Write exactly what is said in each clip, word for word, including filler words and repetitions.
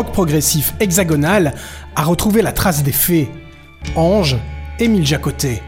rock progressif hexagonal a retrouvé la trace des fées. Ange, Émile Jacottet.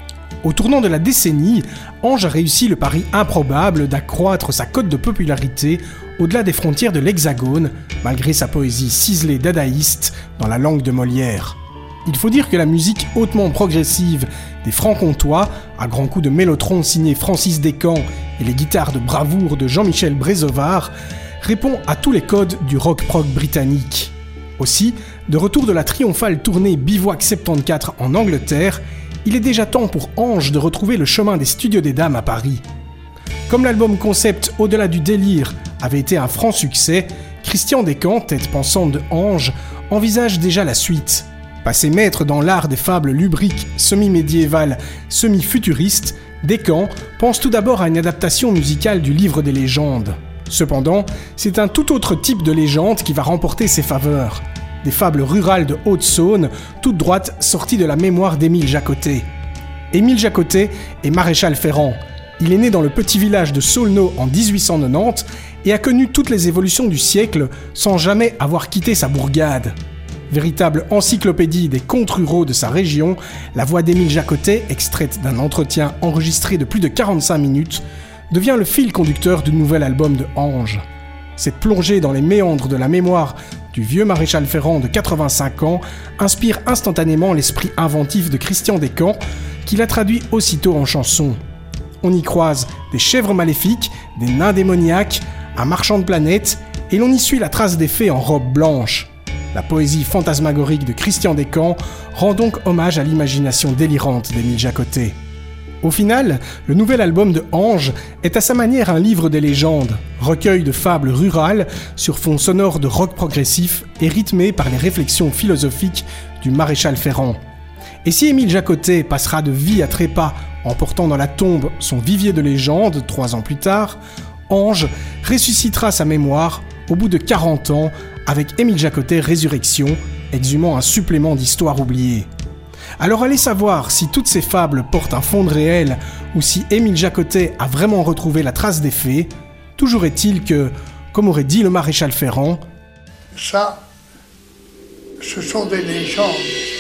Au tournant de la décennie, Ange a réussi le pari improbable d'accroître sa cote de popularité au-delà des frontières de l'Hexagone, malgré sa poésie ciselée dadaïste dans la langue de Molière. Il faut dire que la musique hautement progressive des Franc-Comtois, à grands coups de mélotron signé Francis Descamps et les guitares de bravoure de Jean-Michel Brézovard, répond à tous les codes du rock-prog britannique. Aussi, de retour de la triomphale tournée Bivouac soixante-quatorze en Angleterre, il est déjà temps pour Ange de retrouver le chemin des studios des Dames à Paris. Comme l'album concept Au-delà du délire avait été un franc succès, Christian Descamps, tête pensante de Ange, envisage déjà la suite. Passé maître dans l'art des fables lubriques, semi-médiévales, semi-futuristes, Descamps pense tout d'abord à une adaptation musicale du livre des légendes. Cependant, c'est un tout autre type de légende qui va remporter ses faveurs. Des fables rurales de Haute-Saône, toutes droites sorties de la mémoire d'Émile Jacottet. Émile Jacottet est maréchal ferrant. Il est né dans le petit village de Saulneau en dix-huit cent quatre-vingt-dix et a connu toutes les évolutions du siècle sans jamais avoir quitté sa bourgade. Véritable encyclopédie des contes ruraux de sa région, la voix d'Émile Jacottet, extraite d'un entretien enregistré de plus de quarante-cinq minutes, devient le fil conducteur du nouvel album de Ange. Cette plongée dans les méandres de la mémoire du vieux maréchal ferrant de quatre-vingt-cinq ans inspire instantanément l'esprit inventif de Christian Descamps, qui l'a traduit aussitôt en chanson. On y croise des chèvres maléfiques, des nains démoniaques, un marchand de planètes, et l'on y suit la trace des fées en robe blanche. La poésie fantasmagorique de Christian Descamps rend donc hommage à l'imagination délirante d'Émile Jacottet. Au final, le nouvel album de Ange est à sa manière un livre des légendes, recueil de fables rurales sur fond sonore de rock progressif et rythmé par les réflexions philosophiques du maréchal ferrant. Et si Émile Jacottet passera de vie à trépas en portant dans la tombe son vivier de légendes trois ans plus tard, Ange ressuscitera sa mémoire au bout de quarante ans avec Émile Jacottet Résurrection, exhumant un supplément d'histoire oubliée. Alors allez savoir si toutes ces fables portent un fond de réel ou si Émile Jacottet a vraiment retrouvé la trace des fées. Toujours est-il que, comme aurait dit le maréchal ferrant, ça, ce sont des légendes.